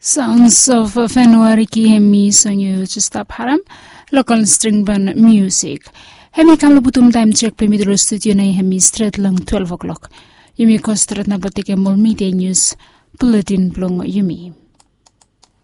Sounds of February ki hemi sonyo Justap Haram local string band music. Hemi kam lubutum time check pe midro studio na hemi straight lang 12 o'clock. Yumi ko straight na batike mol media news bulletin blong yumi.